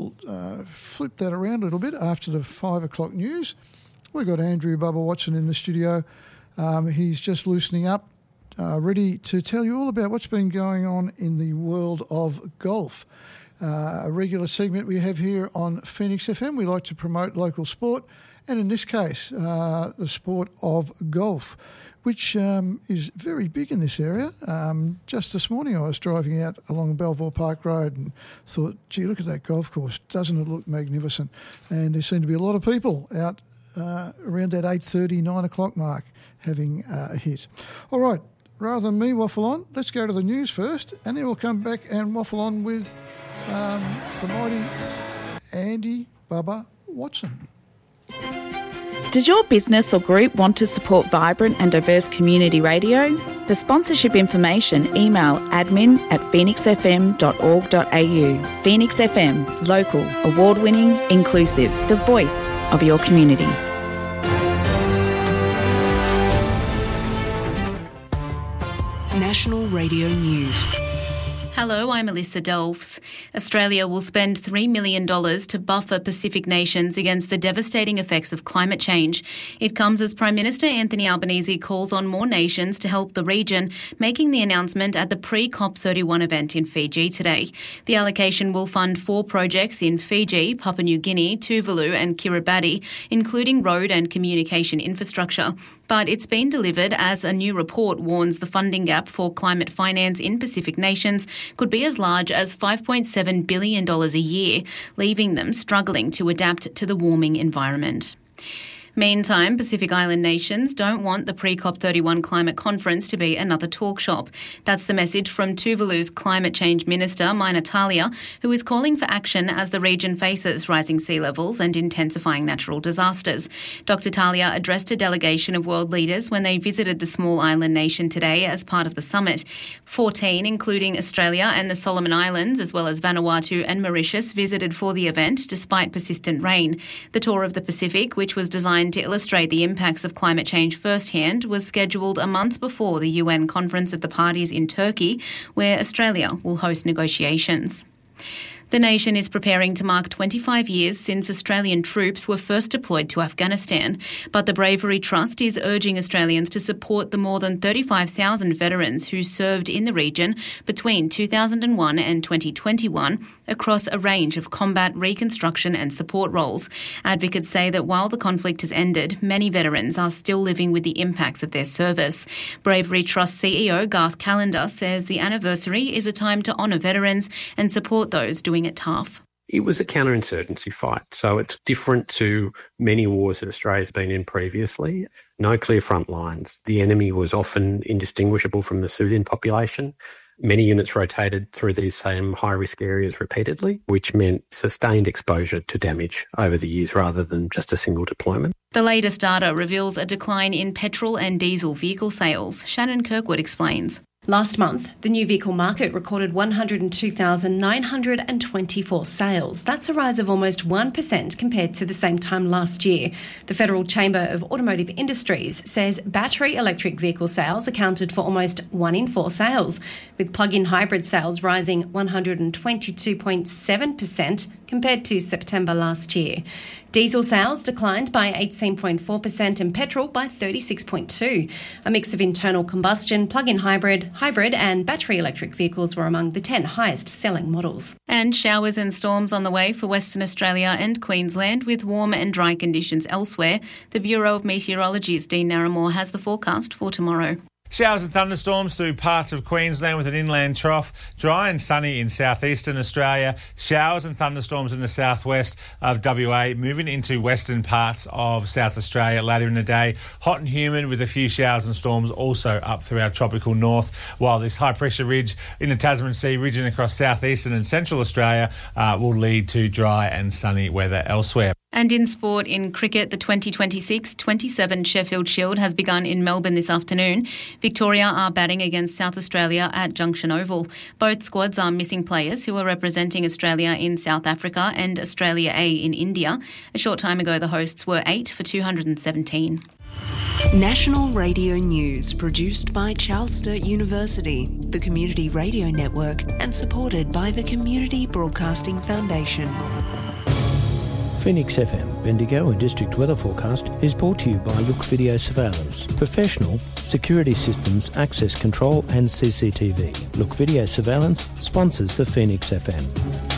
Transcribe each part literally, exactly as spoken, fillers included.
we'll uh, flip that around a little bit after the five o'clock news. We've got Andrew Bubba Watson in the studio. Um, he's just loosening up, uh, ready to tell you all about what's been going on in the world of golf. Uh, a regular segment we have here on Phoenix F M. We like to promote local sport, and in this case, uh, the sport of golf, which um, is very big in this area. Um, just this morning I was driving out along Belvoir Park Road and thought, gee, look at that golf course. Doesn't it look magnificent? And there seem to be a lot of people out uh, around that eight thirty, nine o'clock mark having uh, a hit. All right, rather than me waffle on, let's go to the news first, and then we'll come back and waffle on with um, the mighty Andy Bubba Watson. Does your business or group want to support vibrant and diverse community radio? For sponsorship information, email admin at phoenix f m dot org dot a u. Phoenix F M, local, award-winning, inclusive, the voice of your community. National Radio News. Hello, I'm Alyssa Delfs. Australia will spend three million dollars to buffer Pacific nations against the devastating effects of climate change. It comes as Prime Minister Anthony Albanese calls on more nations to help the region, making the announcement at the pre-COP thirty-one event in Fiji today. The allocation will fund four projects in Fiji, Papua New Guinea, Tuvalu and Kiribati, including road and communication infrastructure. But it's been delivered as a new report warns the funding gap for climate finance in Pacific nations could be as large as five point seven billion dollars a year, leaving them struggling to adapt to the warming environment. Meantime, Pacific Island nations don't want the pre-COP thirty-one climate conference to be another talk shop. That's the message from Tuvalu's Climate Change Minister, Maina Talia, who is calling for action as the region faces rising sea levels and intensifying natural disasters. Doctor Talia addressed a delegation of world leaders when they visited the small island nation today as part of the summit. fourteen, including Australia and the Solomon Islands, as well as Vanuatu and Mauritius, visited for the event despite persistent rain. The Tour of the Pacific, which was designed to illustrate the impacts of climate change firsthand, was scheduled a month before the U N Conference of the Parties in Turkey, where Australia will host negotiations. The nation is preparing to mark twenty-five years since Australian troops were first deployed to Afghanistan. But the Bravery Trust is urging Australians to support the more than thirty-five thousand veterans who served in the region between two thousand one and twenty twenty-one across a range of combat, reconstruction and support roles. Advocates say that while the conflict has ended, many veterans are still living with the impacts of their service. Bravery Trust C E O Garth Callender says the anniversary is a time to honour veterans and support those doing it tough. It was a counterinsurgency fight, so it's different to many wars that Australia's been in previously. No clear front lines. The enemy was often indistinguishable from the civilian population. Many units rotated through these same high-risk areas repeatedly, which meant sustained exposure to damage over the years rather than just a single deployment. The latest data reveals a decline in petrol and diesel vehicle sales. Shannon Kirkwood explains. Last month, the new vehicle market recorded one hundred two thousand nine hundred twenty-four sales. That's a rise of almost one percent compared to the same time last year. The Federal Chamber of Automotive Industries says battery electric vehicle sales accounted for almost one in four sales, with plug-in hybrid sales rising one hundred twenty-two point seven percent compared to September last year. Diesel sales declined by eighteen point four percent and petrol by thirty-six point two percent. A mix of internal combustion, plug-in hybrid, hybrid and battery electric vehicles were among the ten highest selling models. And showers and storms on the way for Western Australia and Queensland, with warm and dry conditions elsewhere. The Bureau of Meteorology's Dean Narramore has the forecast for tomorrow. Showers and thunderstorms through parts of Queensland with an inland trough. Dry and sunny in southeastern Australia. Showers and thunderstorms in the southwest of W A, moving into western parts of South Australia later in the day. Hot and humid with a few showers and storms also up through our tropical north, while this high-pressure ridge in the Tasman Sea region across southeastern and central Australia uh, will lead to dry and sunny weather elsewhere. And in sport, in cricket, the twenty twenty-six twenty-seven Sheffield Shield has begun in Melbourne this afternoon. Victoria are batting against South Australia at Junction Oval. Both squads are missing players who are representing Australia in South Africa and Australia A in India. A short time ago, the hosts were eight for two hundred seventeen. National Radio News, produced by Charles Sturt University, the Community Radio Network, and supported by the Community Broadcasting Foundation. Phoenix F M, Bendigo and District Weather Forecast is brought to you by Look Video Surveillance. Professional security systems, access control and C C T V. Look Video Surveillance sponsors the Phoenix F M.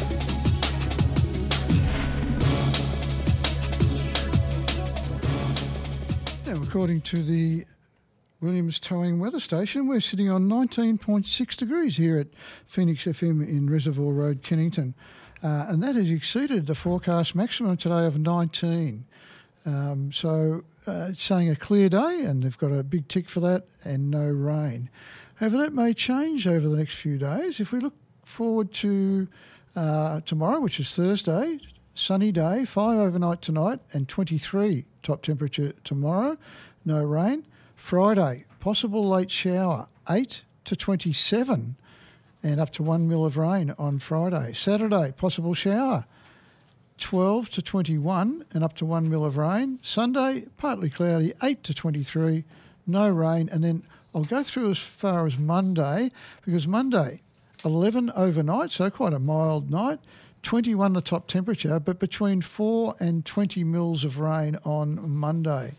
Now, according to the Williams Towing Weather Station, we're sitting on nineteen point six degrees here at Phoenix F M in Reservoir Road, Kennington. Uh, and that has exceeded the forecast maximum today of nineteen. Um, so uh, it's saying a clear day, and they've got a big tick for that, and no rain. However, that may change over the next few days. If we look forward to uh, tomorrow, which is Thursday, sunny day, five overnight tonight, and twenty-three top temperature tomorrow, no rain. Friday, possible late shower, eight to twenty-seven. And up to one mil of rain on Friday. Saturday, possible shower, twelve to twenty-one and up to one mil of rain. Sunday, partly cloudy, eight to twenty-three, no rain. And then I'll go through as far as Monday, because Monday, eleven overnight, so quite a mild night, twenty-one the top temperature, but between four and twenty mils of rain on Monday.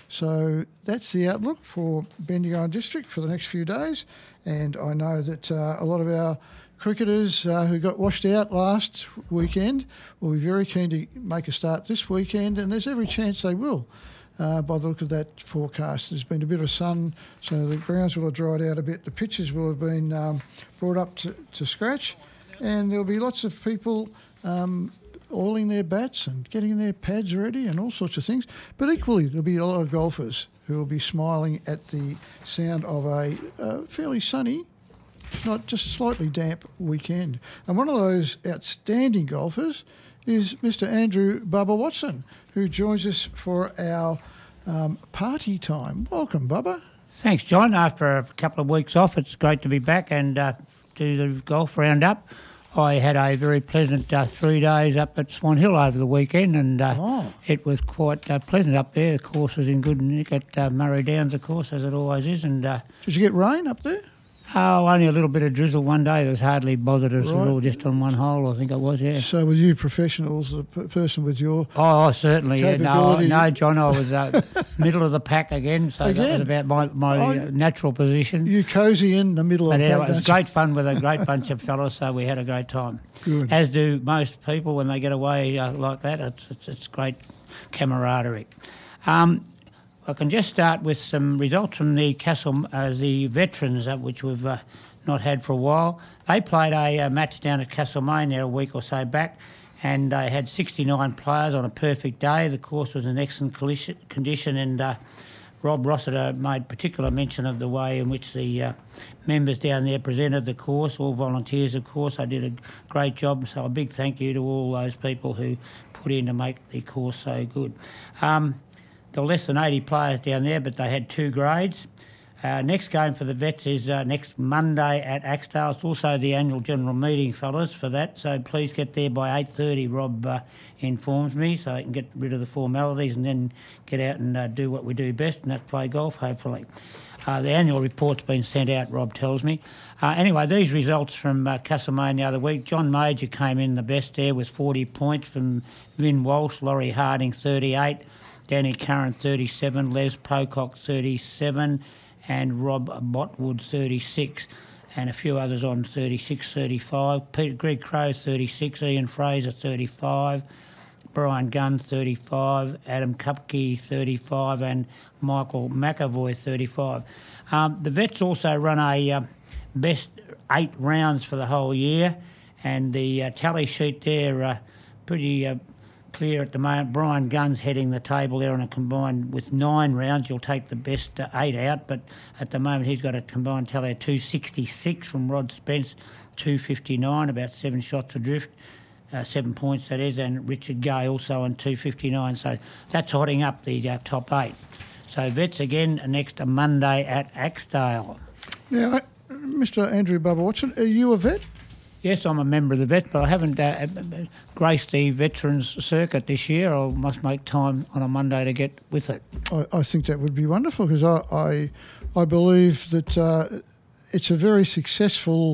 So that's the outlook for Bendigo and District for the next few days. And I know that uh, a lot of our cricketers uh, who got washed out last weekend will be very keen to make a start this weekend, and there's every chance they will uh, by the look of that forecast. There's been a bit of sun, so the grounds will have dried out a bit. The pitches will have been um, brought up to, to scratch, and there'll be lots of people um, oiling their bats and getting their pads ready and all sorts of things. But equally, there'll be a lot of golfers who will be smiling at the sound of a uh, fairly sunny, if not just slightly damp weekend. And one of those outstanding golfers is Mister Andrew Bubba Watson, who joins us for our um, party time. Welcome, Bubba. Thanks, John. After a couple of weeks off, it's great to be back and uh, do the golf roundup. I had a very pleasant uh, three days up at Swan Hill over the weekend, and uh, oh. it was quite uh, pleasant up there. The course was in good nick at uh, Murray Downs, of course, as it always is. And uh, did you get rain up there? Oh, only a little bit of drizzle one day. It was hardly bothered us right. at all, just on one hole, I think it was, yeah. So with you professionals, the p- person with your Oh, certainly, yeah. No, no, John, I was uh, middle of the pack again, so again? that was about my, my I, natural position. You cosy in the middle but of the pack. It was great fun with a great bunch of fellas, so we had a great time. Good. As do most people when they get away uh, like that. It's, it's, it's great camaraderie. Um, I can just start with some results from the Castle, uh, the veterans, uh, which we've uh, not had for a while. They played a uh, match down at Castlemaine there a week or so back, and they had sixty-nine players on a perfect day. The course was in excellent condition, and uh, Rob Rossiter made particular mention of the way in which the uh, members down there presented the course, all volunteers, of course. They did a great job, so a big thank you to all those people who put in to make the course so good. Um, There were less than eighty players down there, but they had two grades. Uh, next game for the Vets is uh, next Monday at Axedale. It's also the annual general meeting, fellas, for that. So please get there by eight thirty, Rob uh, informs me, so I can get rid of the formalities and then get out and uh, do what we do best, and that's play golf, hopefully. Uh, the annual report's been sent out, Rob tells me. Uh, anyway, these results from uh, Castlemaine the other week. John Major came in the best there with forty points from Vin Walsh, Laurie Harding thirty-eight, Danny Curran thirty-seven, Les Pocock thirty-seven, and Rob Botwood thirty-six, and a few others on thirty-six, thirty-five. Peter Greg Crowe thirty-six, Ian Fraser thirty-five, Brian Gunn thirty-five, Adam Kupke thirty-five, and Michael McAvoy thirty-five. Um, the Vets also run a uh, best eight rounds for the whole year, and the uh, tally sheet there uh, pretty uh, clear at the moment. Brian Gunn's heading the table there on a combined with nine rounds. You'll take the best uh, eight out, but at the moment he's got a combined tally of two sixty-six from Rod Spence, two fifty-nine, about seven shots adrift. Uh, seven points, that is, and Richard Gay also on two fifty-nine. So that's hotting up the uh, top eight. So Vets again next Monday at Axedale. Now, Mister Andrew Bubba Watson, are you a vet? Yes, I'm a member of the Vet, but I haven't uh, graced the Veterans Circuit this year. I must make time on a Monday to get with it. I, I think that would be wonderful, because I, I, I believe that uh, it's a very successful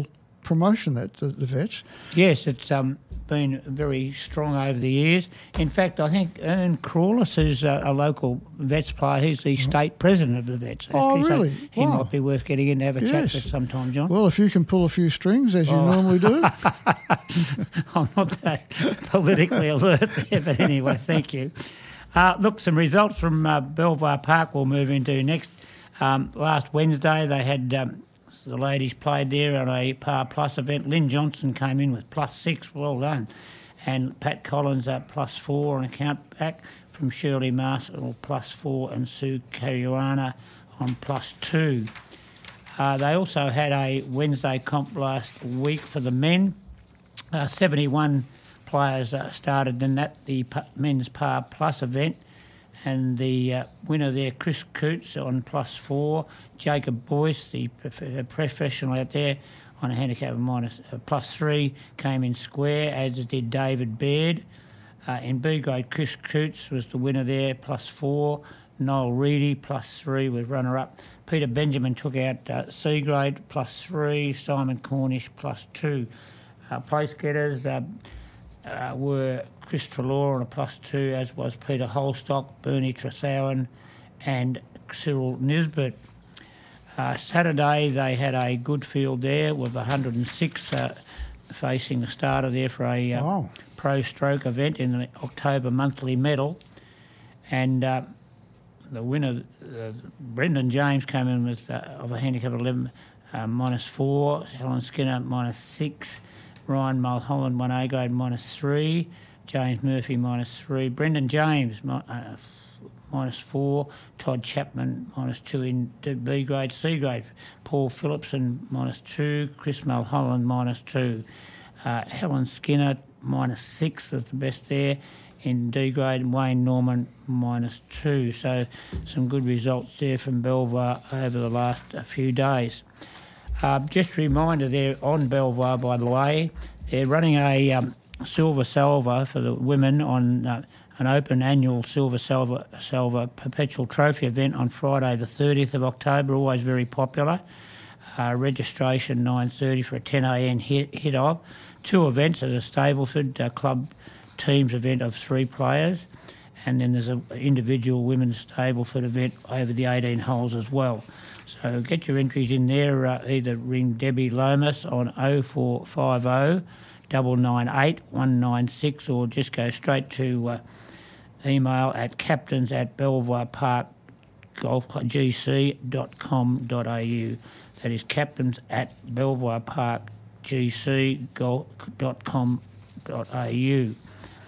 promotion, that the, the vets. Yes, it's um, been very strong over the years. In fact, I think Ern Crawlis, who's a, a local vets player, he's the state president of the vets. Oh, actually. really? So he Wow. might be worth getting in to have a Yes. chat with sometime, John. Well, if you can pull a few strings, as you Oh. normally do. I'm not that politically alert there, but anyway, thank you. Uh, look, some results from uh, Belvoir Park we'll move into next. Um, last Wednesday they had um, the ladies played there on a par plus event. Lynn Johnson came in with plus six, well done. And Pat Collins at plus four on a count back from Shirley Marshall plus four and Sue Caruana on plus two. Uh, they also had a Wednesday comp last week for the men. Uh, seventy-one players uh, started in that, the p- men's par plus event. And the uh, winner there, Chris Coots on plus four. Jacob Boyce, the prof- professional out there, on a handicap of minus uh, plus three, came in square, as did David Baird. Uh, in B grade, Chris Coots was the winner there, plus four. Noel Reedy, plus three, was runner-up. Peter Benjamin took out uh, C grade, plus three. Simon Cornish, plus two. Uh, place getters uh, uh, were Chris Trelaw on a plus two, as was Peter Holstock, Bernie Trethowan and Cyril Nisbet. Uh, Saturday they had a good field there with one hundred six uh, facing the starter there for a uh, Wow. pro stroke event in the October monthly medal. And uh, the winner, uh, Brendan James, came in with uh, of a handicap of eleven, uh, minus four. Helen Skinner, minus six. Ryan Mulholland, one A grade, minus three. James Murphy, minus three. Brendan James, mi- uh, minus four. Todd Chapman, minus two in B grade. C grade, Paul Phillipson, minus two. Chris Mulholland, minus two. Uh, Helen Skinner, minus six, was the best there. In D grade, Wayne Norman, minus two. So some good results there from Belvoir over the last uh, few days. Uh, just a reminder there on Belvoir, by the way, they're running a um, Silver Salver for the women on uh, an open annual Silver Salver, Salver Perpetual Trophy event on Friday the thirtieth of October, always very popular. Uh, registration nine thirty for a ten a m hit, hit off. Two events at a Stableford uh, club teams event of three players, and then there's an individual women's Stableford event over the eighteen holes as well. So get your entries in there, uh, either ring Debbie Lomas on oh four five oh, nine nine eight, one nine six, or just go straight to uh, email at captains at belvoir park golf g c dot com dot a u. That is captains at belvoir park g c dot com dot a u.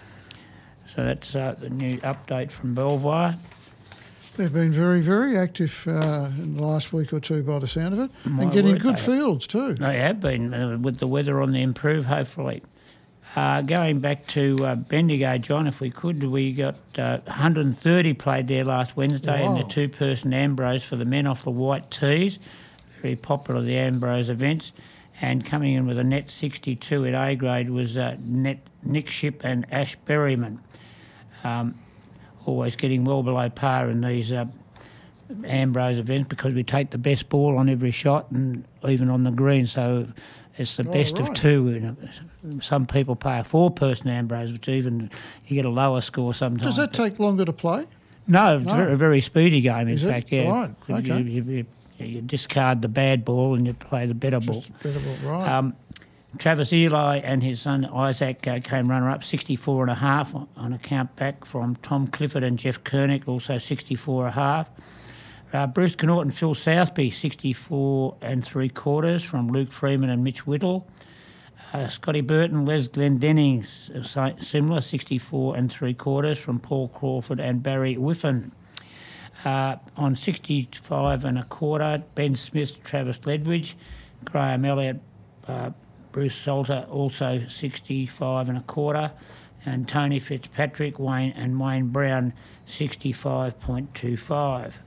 So that's uh, the new update from Belvoir. They've been very, very active uh, in the last week or two by the sound of it. My and getting word, good they- fields too. They have been, uh, with the weather on the improve, hopefully. Uh, going back to uh, Bendigo, John, if we could, we got uh, one hundred thirty played there last Wednesday in Wow. the two-person Ambrose for the men off the white tees. Very popular, the Ambrose events. And coming in with a net sixty-two in A grade was uh, net Nick Ship and Ash Berryman. Um, always getting well below par in these uh, Ambrose events because we take the best ball on every shot and even on the green, so it's the Oh, best of right. two. You know, some people play a four-person Ambrose, which even you get a lower score sometimes. Does that take longer to play? No, it's No. a very speedy game, in Is it? fact, yeah. Right, You- okay. You, you, you discard the bad ball and you play the better ball. Just a bit of a- right. Um, Travis Eli and his son Isaac uh, came runner-up, sixty-four and a half on a count back from Tom Clifford and Jeff Kernick, also sixty-four and a half. Uh, Bruce Connaught and Phil Southby, sixty-four and three quarters from Luke Freeman and Mitch Whittle. Uh, Scotty Burton, Les Glendenning, uh, si- similar, sixty-four and three quarters from Paul Crawford and Barry Whiffen. Uh, on sixty-five and a quarter, Ben Smith, Travis Ledwidge, Graham Elliott, uh, Bruce Salter, also sixty-five and a quarter, and Tony Fitzpatrick, Wayne and Wayne Brown, sixty-five point two five.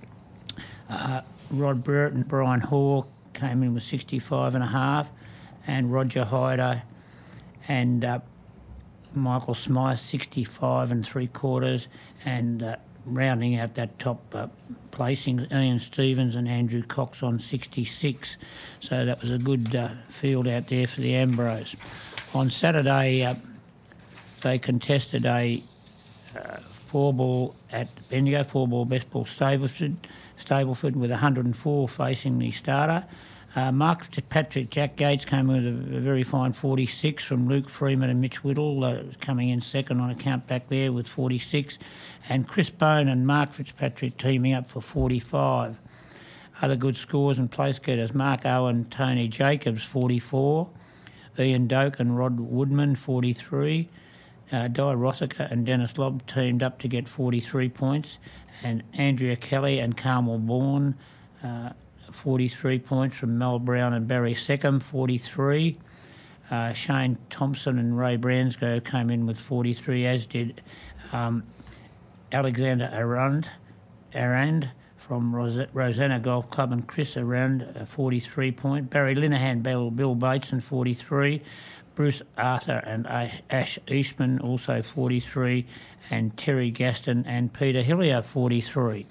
Uh, Rod Brett and Brian Hall came in with sixty-five and a half, and Roger Hyder and uh, Michael Smythe, sixty-five and three quarters, and uh, rounding out that top uh, placing, Ian Stevens and Andrew Cox on sixty-six. So that was a good uh, field out there for the Ambrose. On Saturday, uh, they contested a uh, four-ball at Bendigo, four-ball best ball Stableford, Stableford with one hundred four facing the starter. Uh, Mark Patrick, Jack Gates came with a, a very fine forty-six from Luke Freeman and Mitch Whittle, uh, coming in second on account back there with forty-six. And Chris Bone and Mark Fitzpatrick teaming up for forty-five. Other good scores and place getters, Mark Owen, Tony Jacobs, forty-four. Ian Doak and Rod Woodman, forty-three. Uh, Di Rothicker and Dennis Lobb teamed up to get forty-three points. And Andrea Kelly and Carmel Bourne, uh, forty-three points from Mel Brown and Barry Seckham, forty-three. Uh, Shane Thompson and Ray Bransgo came in with forty-three, as did um, Alexander Arand, Arand from Ros- Rosanna Golf Club and Chris Arand, a forty-three point. Barry Linehan, Bill, Bill Bateson, forty-three. Bruce Arthur and Ash Eastman, also forty-three. And Terry Gaston and Peter Hillier, forty-three.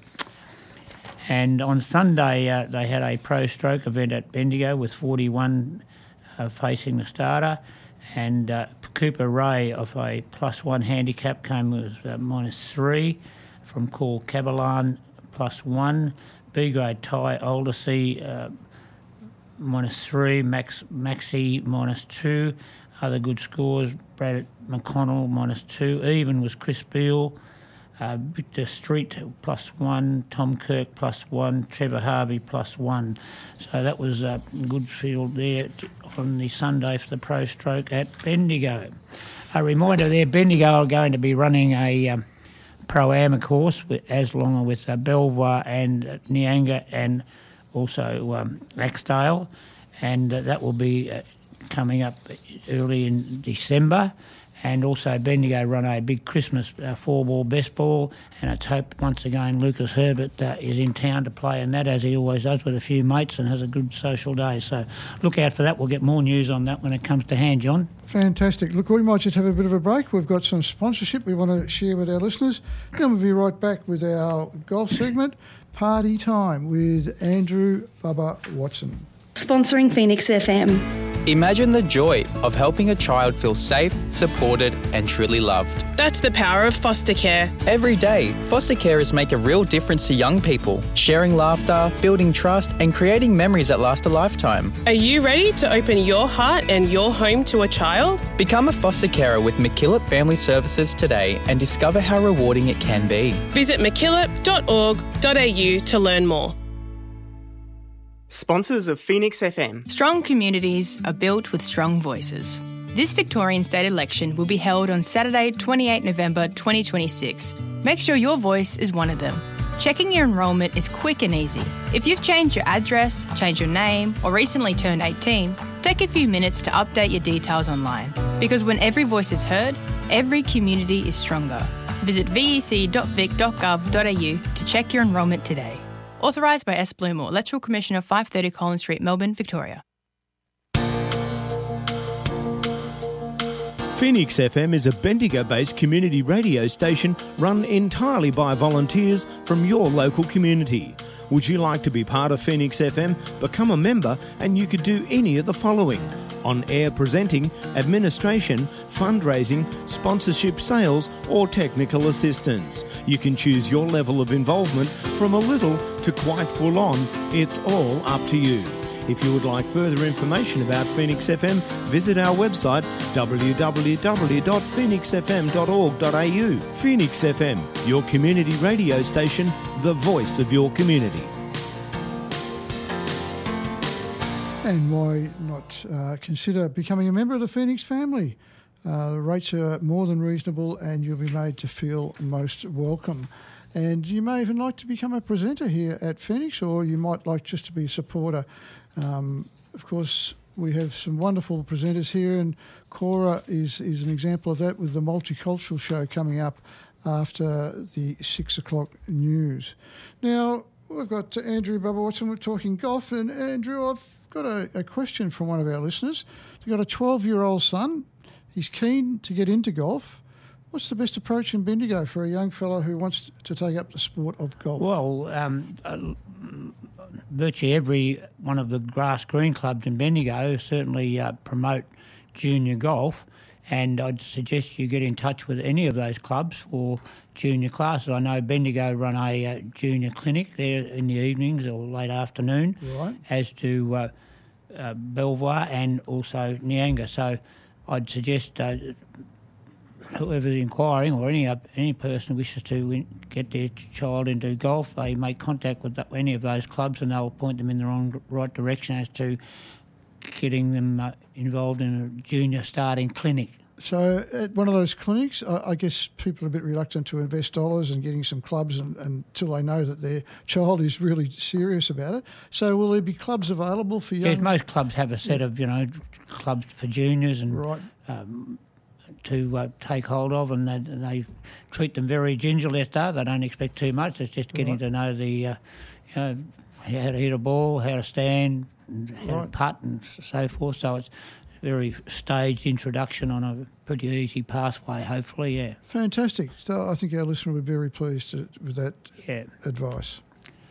And on Sunday, uh, they had a pro stroke event at Bendigo with forty-one uh, facing the starter. And uh, Cooper Ray of a plus one handicap came with uh, minus three. From Paul Caballan, plus one. B grade Ty Aldersea, uh, minus three. Max Maxi, minus two. Other good scores, Brad McConnell, minus two. Even was Chris Beale. Uh, Victor Street, plus one. Tom Kirk, plus one. Trevor Harvey, plus one. So that was a good field there on the Sunday for the pro stroke at Bendigo. A reminder there, Bendigo are going to be running a um, Pro-Am course with, as long with uh, Belvoir and uh, Nyanga and also um, Axdale. And uh, that will be uh, coming up early in December. And also Bendigo run a big Christmas uh, four-ball best ball, and it's hoped once again Lucas Herbert uh, is in town to play in that, as he always does, with a few mates, and has a good social day. So look out for that. We'll get more news on that when it comes to hand, John. Fantastic. Look, we might just have a bit of a break. We've got some sponsorship we want to share with our listeners. Then we'll be right back with our golf segment, Party Time, with Andrew Bubba Watson. Sponsoring Phoenix F M. Imagine the joy of helping a child feel safe, supported and truly loved. That's the power of foster care. Every day, foster carers make a real difference to young people, sharing laughter, building trust and creating memories that last a lifetime. Are you ready to open your heart and your home to a child? Become a foster carer with MacKillop Family Services today and discover how rewarding it can be. Visit mackillop dot org dot a u to learn more. Sponsors of Phoenix F M. Strong communities are built with strong voices. This Victorian state election will be held on Saturday, twenty-eighth November twenty twenty-six. Make sure your voice is one of them. Checking your enrolment is quick and easy. If you've changed your address, changed your name, or recently turned eighteen, take a few minutes to update your details online. Because when every voice is heard, every community is stronger. Visit v e c dot vic dot gov dot a u to check your enrolment today. Authorised by S. Blumore, Electoral Commissioner, five thirty Collins Street, Melbourne, Victoria. Phoenix F M is a Bendigo-based community radio station run entirely by volunteers from your local community. Would you like to be part of Phoenix F M? Become a member and you could do any of the following: on-air presenting, administration, fundraising, sponsorship, sales or technical assistance. You can choose your level of involvement from a little to quite full on. It's all up to you. If you would like further information about Phoenix F M, visit our website w w w dot phoenix f m dot org dot a u. Phoenix F M, your community radio station, the voice of your community. And why not uh, consider becoming a member of the Phoenix family? Uh, the rates are more than reasonable and you'll be made to feel most welcome. And you may even like to become a presenter here at Phoenix, or you might like just to be a supporter. Um, of course, we have some wonderful presenters here, and Cora is, is an example of that with the Multicultural Show coming up after the six o'clock news. Now, we've got Andrew Bubba Watson, we're talking golf, and Andrew, I've got a, a question from one of our listeners. We've got a twelve-year-old son. He's keen to get into golf, What's the best approach in Bendigo for a young fellow who wants to take up the sport of golf? Well, um, uh, virtually every one of the grass green clubs in Bendigo certainly uh, promote junior golf, and I'd suggest you get in touch with any of those clubs for junior classes. I know Bendigo run a uh, junior clinic there in the evenings or late afternoon, right, as do uh, uh, Belvoir and also Nianga. So I'd suggest uh, whoever's inquiring or any any person wishes to in, get their child into golf, they make contact with any of those clubs and they'll point them in the wrong, right direction as to getting them uh, involved in a junior starting clinic. So at one of those clinics, I, I guess people are a bit reluctant to invest dollars and getting some clubs and, until they know that their child is really serious about it. So will there be clubs available for young... Yes, most clubs have a set yeah. of, you know, clubs for juniors and... Right. Um, to uh, take hold of, and they, they treat them very gingerly at start. They don't expect too much. It's just getting right. to know the, uh, you know, how to hit a ball, how to stand, and how right. to putt, and so forth. So it's a very staged introduction on a pretty easy pathway, hopefully. Yeah. Fantastic. So I think our listener would be very pleased to, with that yeah. advice.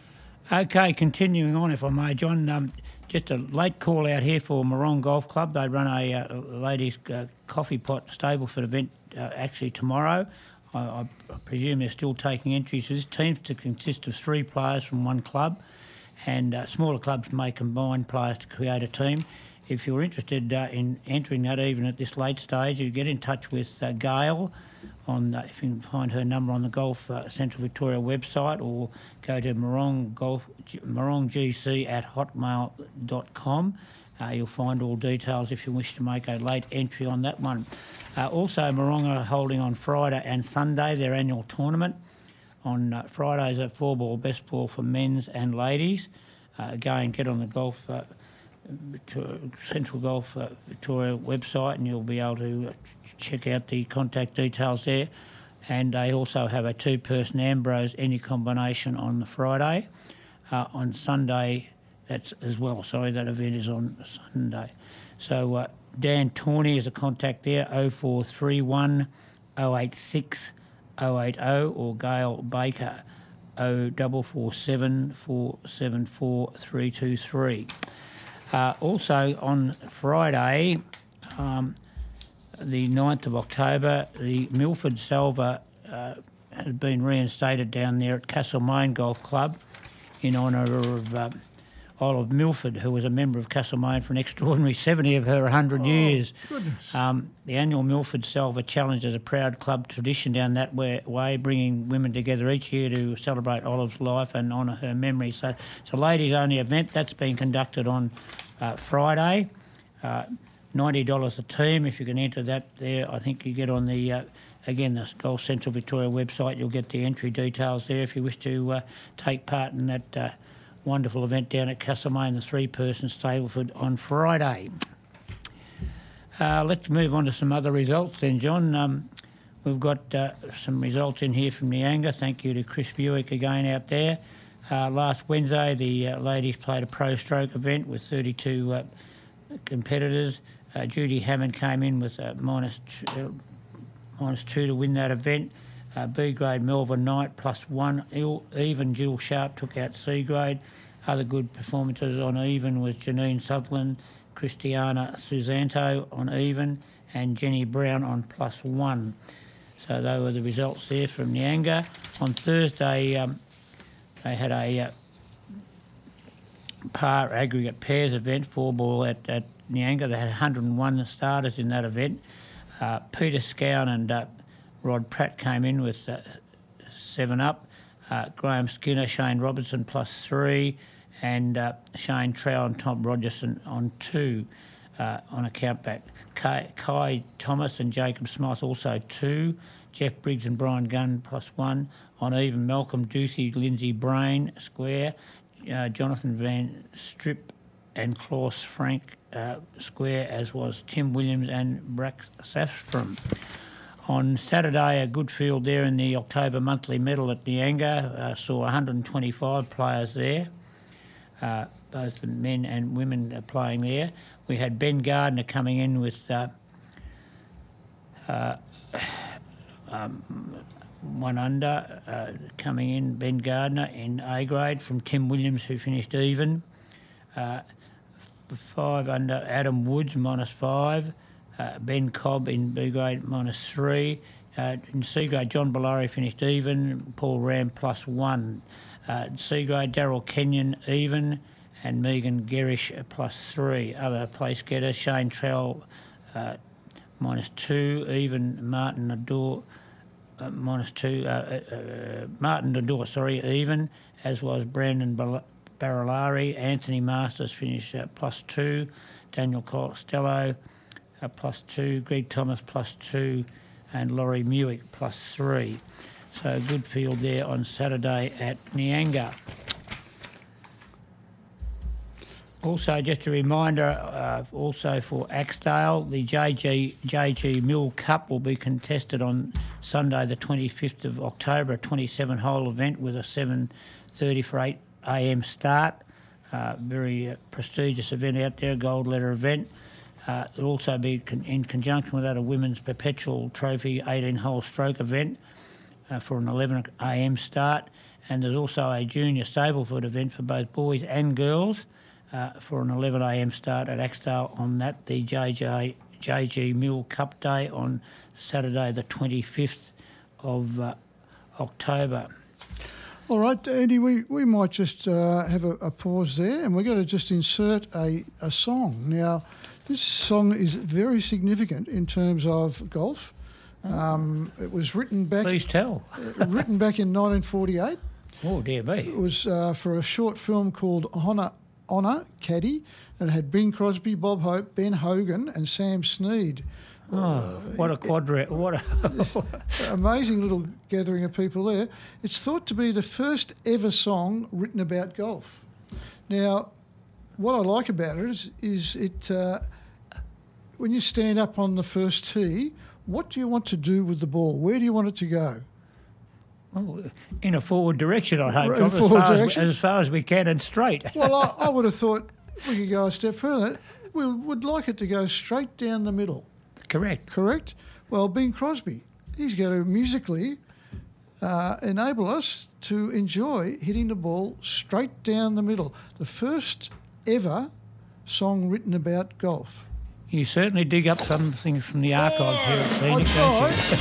Okay, continuing on, if I may, John. Um, Just a late call out here for Morong Golf Club. They run a uh, ladies' uh, coffee pot Stableford event uh, actually tomorrow. I, I presume they're still taking entries for this team to consist of three players from one club, and uh, smaller clubs may combine players to create a team. If you're interested uh, in entering that even at this late stage, you get in touch with uh, Gail. On, uh, if you can find her number on the Golf uh, Central Victoria website, or go to Morong Golf Morong G C at hotmail dot com. Uh, you'll find all details if you wish to make a late entry on that one. Uh, also, Morong are holding on Friday and Sunday their annual tournament. On uh, Fridays at four ball, best ball for men's and ladies. Uh, go and get on the Golf uh, Central Golf uh, Victoria website, and you'll be able to check out the contact details there. And they also have a two-person Ambrose any combination on the Friday. Uh, on Sunday, that's as well. Sorry, that event is on Sunday. So uh, Dan Tawney is a contact there, oh four three one, oh eight six, oh eight oh, or Gail Baker, oh four four seven, four seven four, three two three. Uh, also on Friday, um, the ninth of October, the Milford Salver uh, has been reinstated down there at Castlemaine Golf Club in honour of uh, Olive Milford, who was a member of Castlemaine for an extraordinary seventy of her one hundred oh, years. Goodness. Um, the annual Milford Salver Challenge is a proud club tradition down that way, way, bringing women together each year to celebrate Olive's life and honour her memory. So it's a ladies-only event that's been conducted on uh, Friday. Uh, ninety dollars a team. If you can enter that there, I think you get on the, uh, again, the Golf Central Victoria website, you'll get the entry details there if you wish to uh, take part in that uh, wonderful event down at Castlemaine, the three-person Stableford on Friday. Uh, let's move on to some other results then, John. Um, we've got uh, some results in here from Nianga. Thank you to Chris Buick again out there. Uh, last Wednesday, the uh, ladies played a pro stroke event with thirty-two uh, competitors. Uh, Judy Hammond came in with uh, minus, two, uh, minus two to win that event. Uh, B grade Melvin Knight plus one. Even Jill Sharp took out C grade. Other good performances on even was Janine Sutherland, Christiana Susanto on even, and Jenny Brown on plus one. So those were the results there from Nianga. On Thursday, um, they had a uh, par aggregate pairs event, four ball at, at Nianga. They had one hundred and one starters in that event. Uh, Peter Scown and uh, Rod Pratt came in with uh, seven up. Uh, Graham Skinner, Shane Robertson plus three, and uh, Shane Trow and Tom Rogerson on two uh, on a countback. Kai, Kai Thomas and Jacob Smythe also two. Jeff Briggs and Brian Gunn plus one. On even, Malcolm Duthie, Lindsay Brain square. Uh, Jonathan Van Strip and Klaus Frank uh, square, as was Tim Williams and Brax Safstrom. On Saturday, a good field there in the October monthly medal at Nianga. Uh, saw one hundred and twenty-five players there, uh, both the men and women are playing there. We had Ben Gardner coming in with, uh, uh, um, one under uh, coming in, Ben Gardner in A grade from Tim Williams, who finished even. Uh, five under, Adam Woods minus five. Uh, Ben Cobb in B grade minus three. Uh, in C grade, John Bellari finished even. Paul Ram plus one. Uh, C grade, Daryl Kenyon even, and Megan Gerish plus three. Other place getters, Shane Trell uh, minus two, even Martin Adore uh, minus two. Uh, uh, Martin Adore, sorry, even, as was Brandon Bal- Barilari. Anthony Masters finished uh, plus two. Daniel Costello uh, plus two. Greg Thomas plus two. And Laurie Mewick plus three. So a good field there on Saturday at Nyanga. Also, just a reminder, uh, also for Axdale, the J G J G Mill Cup will be contested on Sunday the twenty-fifth of October, a twenty-seven hole event with a seven thirty for eight a m start. Uh, very uh, prestigious event out there, gold letter event. Uh, there'll also be, con- in conjunction with that, a women's perpetual trophy eighteen hole stroke event uh, for an eleven a m start. And there's also a junior Stableford event for both boys and girls uh, for an eleven a m start at Axdale on that, the J J, J G Mill Cup Day on Saturday the twenty-fifth of uh, October. All right, Andy, we, we might just uh, have a, a pause there, and we're going to just insert a, a song. Now, this song is very significant in terms of golf. Um, it was written back... Please tell. written back in nineteen forty-eight. Oh, dear me. It was uh, for a short film called Honour, Honour Caddy, and it had Bing Crosby, Bob Hope, Ben Hogan and Sam Snead. Oh, uh, what a quadrat. What a amazing little gathering of people there. It's thought to be the first ever song written about golf. Now, what I like about it is, is it... Uh, when you stand up on the first tee, what do you want to do with the ball? Where do you want it to go? Oh, in a forward direction, I hope, In Tom, forward as, far direction? As, as far as we can and straight. Well, I, I would have thought we could go a step further. We would like it to go straight down the middle. Correct. Correct? Well, Bing Crosby, he's going to musically uh, enable us to enjoy hitting the ball straight down the middle. The first ever song written about golf. You certainly dig up something from the archives here at Phoenix, don't you?